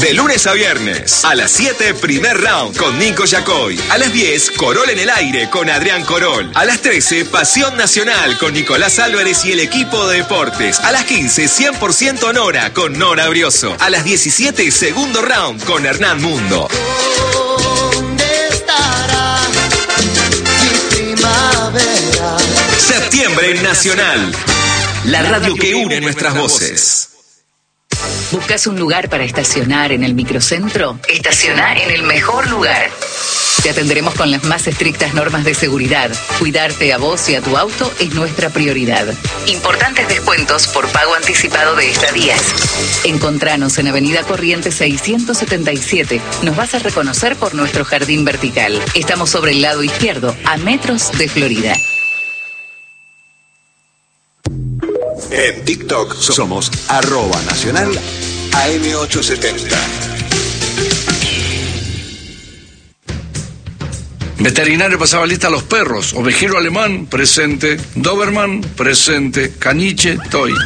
De lunes a viernes, a las 7, primer round con Nico Yacoy. A las 10, Corol en el aire con Adrián Corol. A las 13, Pasión Nacional con Nicolás Álvarez y el equipo de deportes. A las 15, 100% Nora con Nora Brioso. A las 17, segundo round con Hernán Mundo. ¿Dónde estará mi primavera? Septiembre Nacional. La radio que une nuestras voces. ¿Buscas un lugar para estacionar en el microcentro? Estaciona en el mejor lugar. Te atenderemos con las más estrictas normas de seguridad. Cuidarte a vos y a tu auto es nuestra prioridad. Importantes descuentos por pago anticipado de estadías. Encontranos en Avenida Corrientes 677. Nos vas a reconocer por nuestro jardín vertical. Estamos sobre el lado izquierdo, a metros de Florida. En TikTok somos @nacional AM870. Veterinario pasaba lista a los perros. Ovejero alemán, presente. Doberman, presente. Caniche, toy.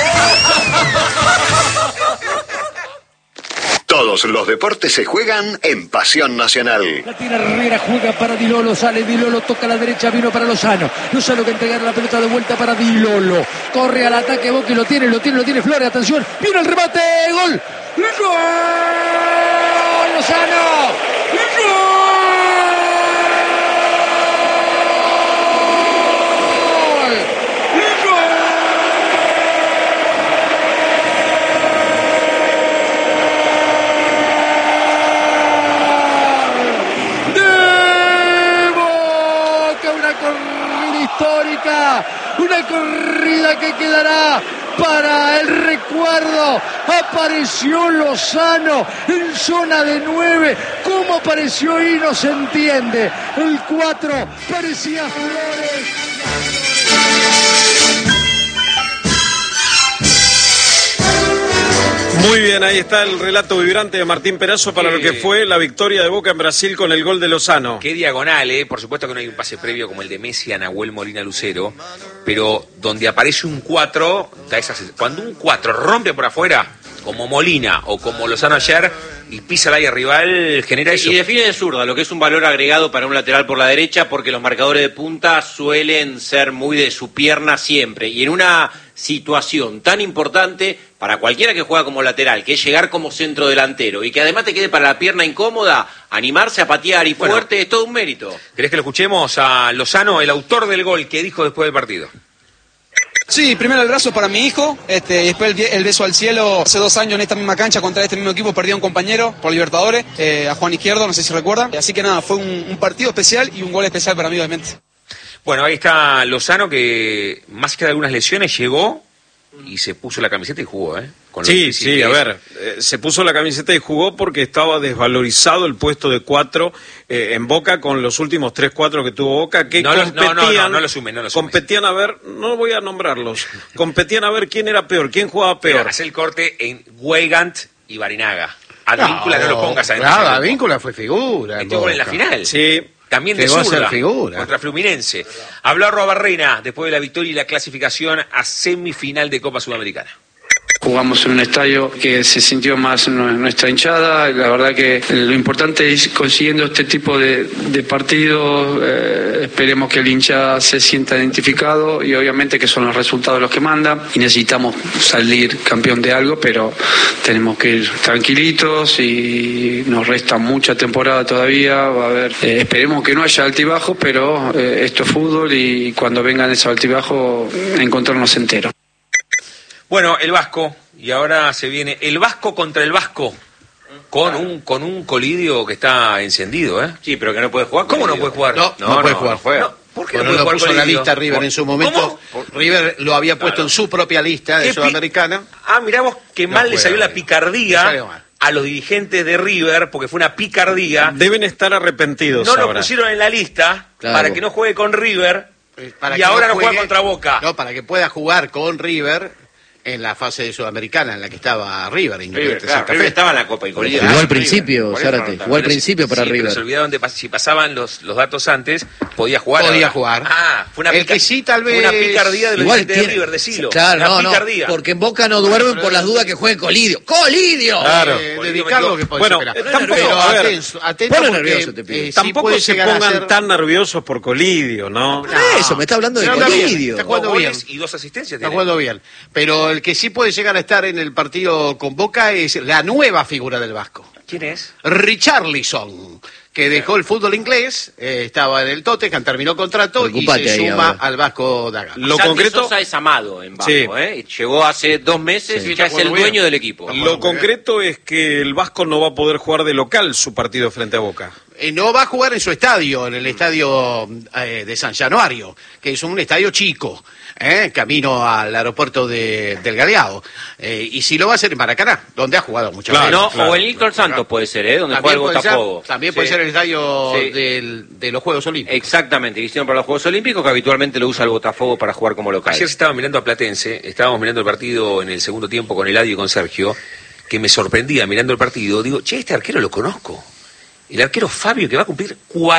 Todos los deportes se juegan en Pasión Nacional. La tira Herrera, juega para Di Lolo, sale Di Lolo, toca a la derecha, vino para Lozano. Lozano que entregar la pelota de vuelta para Di Lolo. Corre al ataque, Boca y lo tiene Flores, atención, viene el remate, gol. ¡Gol! Lozano. ¡Gol! Histórica, una corrida que quedará para el recuerdo. Apareció Lozano en zona de 9. ¿Cómo apareció ahí? No se entiende. El 4 parecía Flores. Muy bien, ahí está el relato vibrante de Martín Perazo para lo que fue la victoria de Boca en Brasil con el gol de Lozano. Qué diagonal, por supuesto que no hay un pase previo como el de Messi a Nahuel Molina Lucero, pero donde aparece un 4, cuando un 4 rompe por afuera, como Molina o como Lozano ayer, y pisa el área rival, genera eso. Y define de zurda, lo que es un valor agregado para un lateral por la derecha, porque los marcadores de punta suelen ser muy de su pierna siempre, y en una situación tan importante para cualquiera que juega como lateral, que es llegar como centro delantero y que además te quede para la pierna incómoda, animarse a patear y fuerte, es todo un mérito. ¿Querés que lo escuchemos a Lozano, el autor del gol, que dijo después del partido? Sí, primero el abrazo para mi hijo, y después el beso al cielo. Hace 2 años en esta misma cancha contra este mismo equipo perdí a un compañero por Libertadores, a Juan Izquierdo, no sé si recuerdan. Así que nada, fue un partido especial y un gol especial para mí, obviamente. Bueno, ahí está Lozano, que más que de algunas lesiones llegó y se puso la camiseta y jugó, Sí, a ver, se puso la camiseta y jugó porque estaba desvalorizado el puesto de 4 en Boca con los últimos 3-4 que tuvo Boca, que no lo sumen. Competían a ver, no voy a nombrarlos, competían a ver quién era peor, quién jugaba peor. Hace el corte en Weigand y Barinaga. Advíncula no lo pongas adentro. Claro, Advíncula fue figura. Metió gol en la final. Sí. También de zurda, contra Fluminense. Habló Arrobarrena después de la victoria y la clasificación a semifinal de Copa Sudamericana. Jugamos en un estadio que se sintió más nuestra hinchada. La verdad que lo importante es consiguiendo este tipo de partidos. Esperemos que el hincha se sienta identificado y obviamente que son los resultados los que mandan. Y necesitamos salir campeón de algo, pero tenemos que ir tranquilitos y nos resta mucha temporada todavía. Va a haber, esperemos que no haya altibajos, pero esto es fútbol y cuando vengan esos altibajos encontrarnos enteros. Bueno, el Vasco, y ahora se viene el Vasco contra el Vasco, con un Colidio que está encendido, Sí, pero que no puede jugar. ¿Cómo no puede jugar? No puede jugar. No, ¿por qué no puede lo jugar puso en la lista River en su momento? River lo había puesto en su propia lista de Sudamericana. Mirá vos, qué mal le salió la picardía a los dirigentes de River, porque fue una picardía. Deben estar arrepentidos ahora. No lo pusieron en la lista para que no juegue con River, para y ahora no juega contra Boca. No, para que pueda jugar con River. en la fase de Sudamericana en la que estaba River. River estaba en la Copa y Jugó al principio, Zárate, jugó al principio para River. Pero se olvidaron si pasaban los datos antes, podía jugar. Podía jugar. Fue una que sí, tal vez... una picardía de los Igual de River, decilo. Claro, no, porque en Boca no duermen por las dudas que juegue Colidio. ¡Colidio! Claro. Dedicarlo que podés esperar. Tampoco, atento porque, nervioso, te pido. Tampoco se pongan tan nerviosos por Colidio, ¿no? Eso, me está hablando de Colidio. Está jugando bien. Y 2 asistencias. Está jugando bien. Pero el que sí puede llegar a estar en el partido con Boca es la nueva figura del Vasco. ¿Quién es? Richarlison, que dejó el fútbol inglés, estaba en el Tottenham, terminó contrato y se suma al Vasco da Gama. Lo concreto Sosa es amado en Vasco, llegó hace 2 meses y ya es el dueño del equipo. Lo concreto es que el Vasco no va a poder jugar de local su partido frente a Boca. No va a jugar en su estadio, en el estadio de San Januario, que es un estadio chico, camino al aeropuerto del Galeao. Y sí lo va a hacer en Maracaná, donde ha jugado muchas veces. O en Néstor Santos puede ser, donde juega el Botafogo. También puede ser el estadio de los Juegos Olímpicos. Exactamente, que hicieron para los Juegos Olímpicos, que habitualmente lo usa el Botafogo para jugar como local. Ayer estaba mirando a Platense, estábamos mirando el partido en el segundo tiempo con Eladio y con Sergio, que me sorprendía mirando el partido. Digo, este arquero lo conozco. El arquero Fabio, que va a cumplir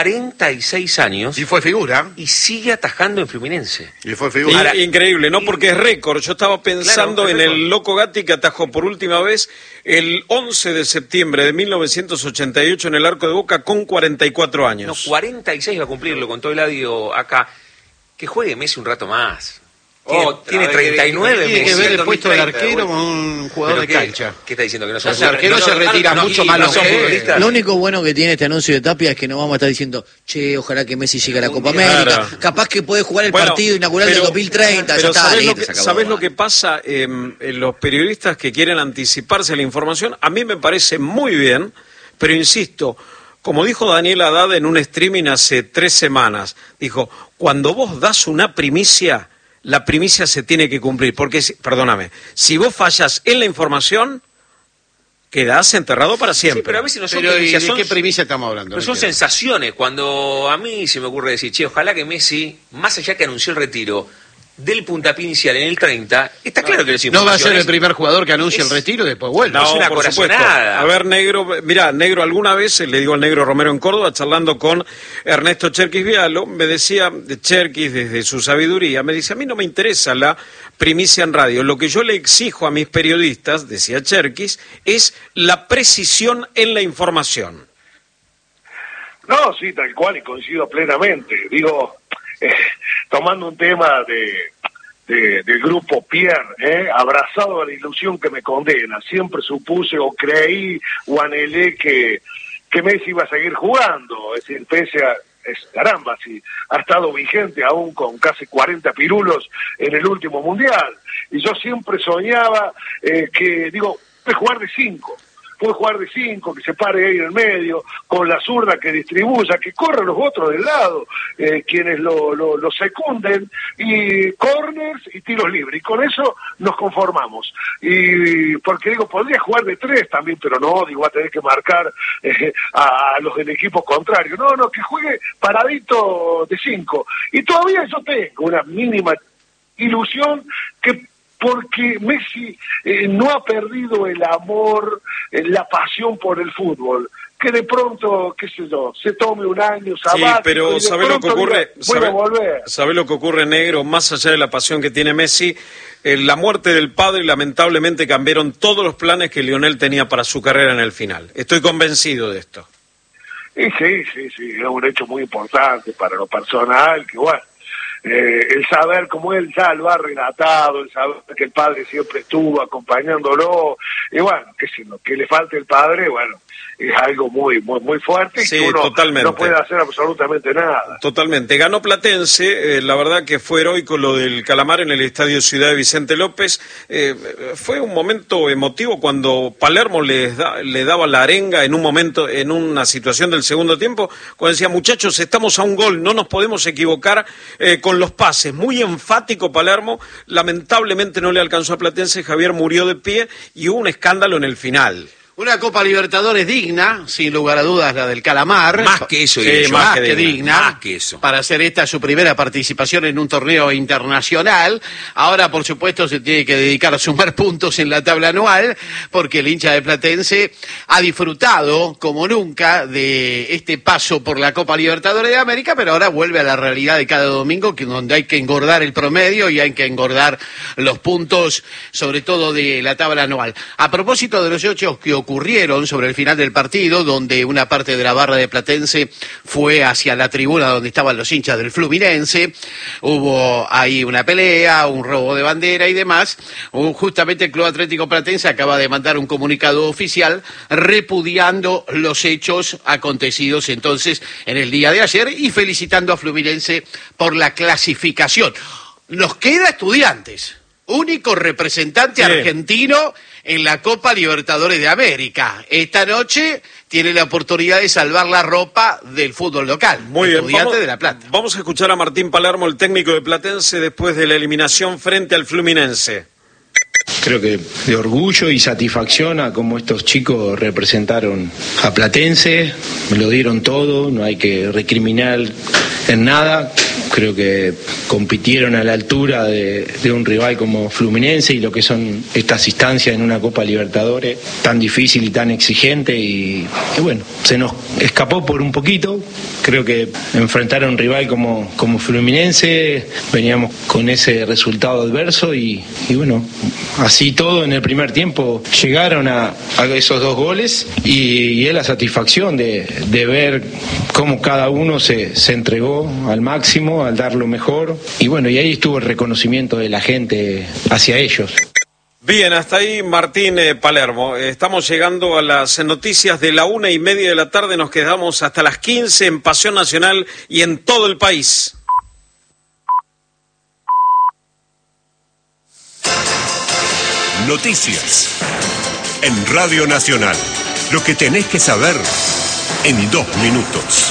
46 años. Y fue figura. Y sigue atajando en Fluminense. Y fue figura. Increíble, ¿no? Porque es récord. Yo estaba pensando en el Loco Gatti, que atajó por última vez el 11 de septiembre de 1988 en el Arco de Boca con 44 años. No, 46 va a cumplir, lo contó Eladio acá. Que juegue Messi un rato más. Tiene 39. Tiene que ver el puesto del arquero con un jugador de cancha. ¿Qué está diciendo? Que no son el arquero se retira mucho más futbolistas. Lo único bueno que tiene este anuncio de Tapia es que no vamos a estar diciendo, ojalá que Messi llegue a la Copa América. Capaz que puede jugar el partido inaugural del 2030. Pero ¿sabés lo que pasa? Los periodistas que quieren anticiparse a la información, a mí me parece muy bien, pero insisto, como dijo Daniel Haddad en un streaming hace 3 semanas, dijo, cuando vos das una primicia, la primicia se tiene que cumplir, porque, perdóname, si vos fallas en la información, quedás enterrado para siempre. Sí, pero a veces no son primicias. ¿De qué primicia estamos hablando? Pero son sensaciones. Cuando a mí se me ocurre decir, ojalá que Messi, más allá que anunció el retiro del puntapié inicial en el 30, está claro que les no va a ser el primer jugador que anuncie el retiro y después vuelve. No, es una corazonada. A ver, Negro, mirá, Negro, alguna vez, le digo al Negro Romero en Córdoba, charlando con Ernesto Cherkis Vialo, me decía, Cherkis desde su sabiduría, me dice, a mí no me interesa la primicia en radio, lo que yo le exijo a mis periodistas, decía Cherkis, es la precisión en la información. No, sí, tal cual, y coincido plenamente. Digo, tomando un tema del grupo Pierre, abrazado a la ilusión que me condena, siempre supuse o creí o anhelé que Messi iba a seguir jugando, es decir, pese a, caramba, si ha estado vigente aún con casi 40 pirulos en el último mundial, y yo siempre soñaba que, puede jugar de 5, que se pare ahí en el medio, con la zurda que distribuya, que corran los otros del lado, quienes lo secunden, y corners y tiros libres, y con eso nos conformamos. Y porque podría jugar de 3 también, pero no, va a tener que marcar a los del equipo contrario. No, que juegue paradito de 5. Y todavía yo tengo una mínima ilusión porque Messi no ha perdido el amor, la pasión por el fútbol, que de pronto, se tome un año sabático. Sí, pero ¿sabés lo que ocurre? ¿Sabés lo que ocurre, Negro? Más allá de la pasión que tiene Messi, la muerte del padre lamentablemente cambiaron todos los planes que Lionel tenía para su carrera en el final. Estoy convencido de esto. Sí, es un hecho muy importante para lo personal, que el saber como él ya lo ha relatado, el saber que el padre siempre estuvo acompañándolo, y que le falte el padre, es algo muy fuerte, sí, y que uno totalmente. No puede hacer absolutamente nada. Totalmente. Ganó Platense, la verdad que fue heroico lo del Calamar en el Estadio Ciudad de Vicente López. Fue un momento emotivo cuando Palermo le daba la arenga en un momento, en una situación del segundo tiempo, cuando decía, muchachos, estamos a un gol, no nos podemos equivocar con los pases. Muy enfático Palermo, lamentablemente no le alcanzó a Platense, Javier murió de pie y hubo un escándalo en el final. Una Copa Libertadores digna, sin lugar a dudas, la del Calamar. Más que eso, más que digna. Más que eso. Para hacer esta su primera participación en un torneo internacional. Ahora, por supuesto, se tiene que dedicar a sumar puntos en la tabla anual, porque el hincha de Platense ha disfrutado, como nunca, de este paso por la Copa Libertadores de América, pero ahora vuelve a la realidad de cada domingo, donde hay que engordar el promedio y hay que engordar los puntos, sobre todo de la tabla anual. A propósito de los hechos que ocurrieron sobre el final del partido, donde una parte de la barra de Platense fue hacia la tribuna donde estaban los hinchas del Fluminense, hubo ahí una pelea, un robo de bandera y demás. Justamente el Club Atlético Platense acaba de mandar un comunicado oficial repudiando los hechos acontecidos entonces en el día de ayer y felicitando a Fluminense por la clasificación. Nos queda Estudiantes, único representante argentino en la Copa Libertadores de América. Esta noche tiene la oportunidad de salvar la ropa del fútbol local. Muy bien, Estudiantes de La Plata. Vamos a escuchar a Martín Palermo, el técnico de Platense, después de la eliminación frente al Fluminense. Creo que de orgullo y satisfacción a cómo estos chicos representaron a Platense, me lo dieron todo, no hay que recriminar en nada. Creo que compitieron a la altura de un rival como Fluminense y lo que son estas instancias en una Copa Libertadores tan difícil y tan exigente y bueno, se nos escapó por un poquito. Creo que enfrentar a un rival como Fluminense, veníamos con ese resultado adverso y bueno, así todo en el primer tiempo llegaron a esos 2 goles y es la satisfacción de ver cómo cada uno se entregó al máximo, al dar lo mejor y bueno, y ahí estuvo el reconocimiento de la gente hacia ellos. Bien, hasta ahí Martín Palermo. Estamos llegando a las noticias de la 1:30 de la tarde. Nos quedamos hasta las 15 en Pasión Nacional y en todo el país. Noticias en Radio Nacional. Lo que tenés que saber en 2 minutos.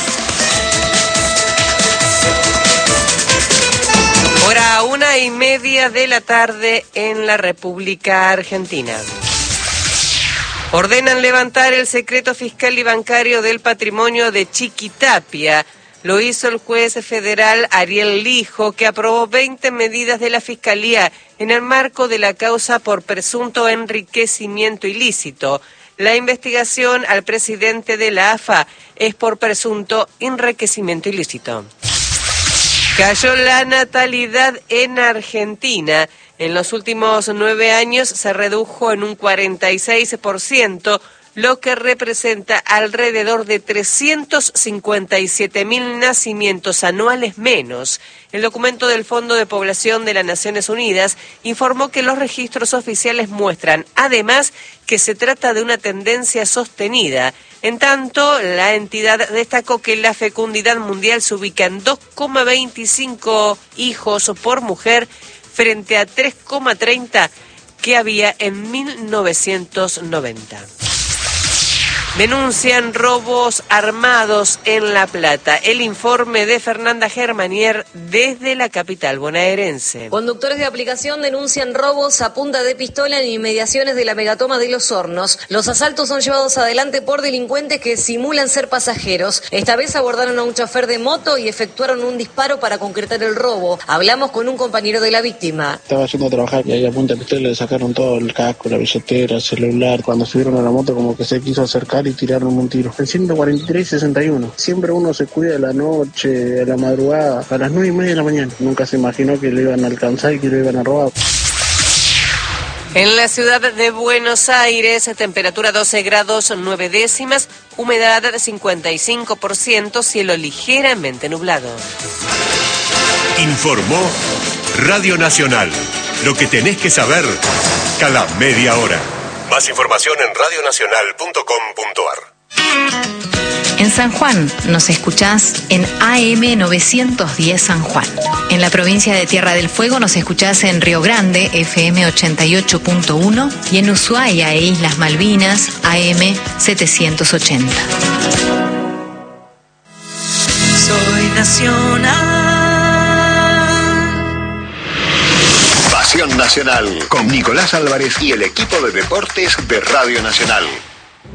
Hora 1:30 de la tarde en la República Argentina. Ordenan levantar el secreto fiscal y bancario del patrimonio de Chiquitapia. Lo hizo el juez federal Ariel Lijo, que aprobó 20 medidas de la Fiscalía en el marco de la causa por presunto enriquecimiento ilícito. La investigación al presidente de la AFA es por presunto enriquecimiento ilícito. Cayó la natalidad en Argentina. En los últimos 9 años se redujo en un 46%, lo que representa alrededor de 357.000 nacimientos anuales menos. El documento del Fondo de Población de las Naciones Unidas informó que los registros oficiales muestran, además, que se trata de una tendencia sostenida. En tanto, la entidad destacó que la fecundidad mundial se ubica en 2,25 hijos por mujer frente a 3,30 que había en 1990. Denuncian robos armados en La Plata. El informe de Fernanda Germanier desde la capital bonaerense. Conductores de aplicación denuncian robos a punta de pistola en inmediaciones de la Megatoma de Los Hornos. Los asaltos son llevados adelante por delincuentes que simulan ser pasajeros. Esta vez abordaron a un chofer de moto y efectuaron un disparo para concretar el robo. Hablamos con un compañero de la víctima. Estaba haciendo a trabajar y ahí a punta de pistola le sacaron todo, el casco, la billetera, el celular. Cuando subieron a la moto como que se quiso acercar y tiraron un tiro. El 143-61. Siempre uno se cuida de la noche, a la madrugada, a las 9:30 de la mañana. Nunca se imaginó que lo iban a alcanzar y que lo iban a robar. En la ciudad de Buenos Aires, temperatura 12 grados 9 décimas, humedad 55%, cielo ligeramente nublado. Informó Radio Nacional. Lo que tenés que saber cada media hora. Más información en radionacional.com.ar. En San Juan nos escuchás en AM 910 San Juan. En la provincia de Tierra del Fuego nos escuchás en Río Grande, FM 88.1, y en Ushuaia e Islas Malvinas, AM 780. Soy nacional. Pasión Nacional con Nicolás Álvarez y el equipo de deportes de Radio Nacional.